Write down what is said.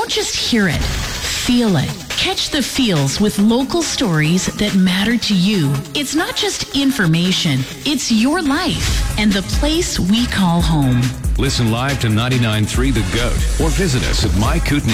Don't just hear it, feel it. Catch the feels with local stories that matter to you. It's not just information, it's your life and the place we call home. Listen live to 99.3 The Goat or visit us at MyKootenai.